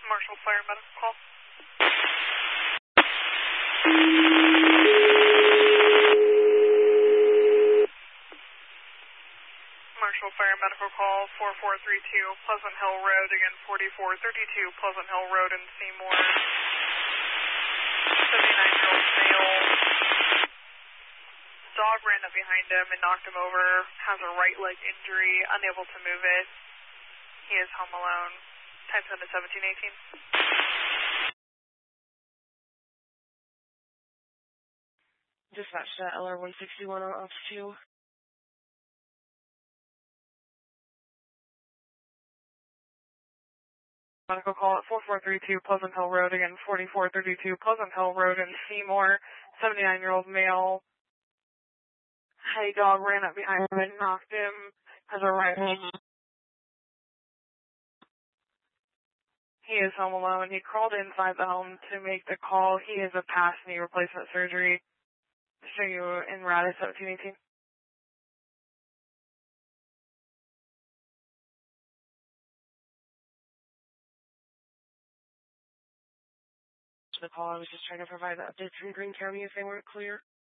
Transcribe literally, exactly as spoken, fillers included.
Marshall Fire Medical Call. Marshall Fire Medical Call four four three two Pleasant Hill Road, again forty-four thirty-two Pleasant Hill Road in Seymour. seventy-nine-year-old male. Dog ran up behind him and knocked him over, has a right leg injury, unable to move it. He is home alone. Time send to seventeen eighteen. Dispatch to L R one sixty-one on off two. Medical call at four four three two Pleasant Hill Road, again forty-four thirty-two Pleasant Hill Road in Seymour. seventy-nine-year-old male. A dog ran up behind him and knocked him, has a right leg. He is home alone. He crawled inside the home to make the call. He is a past knee replacement surgery. Show you en route at seventeen eighteen. The call, I was just trying to provide the updates from Greene County if they weren't clear.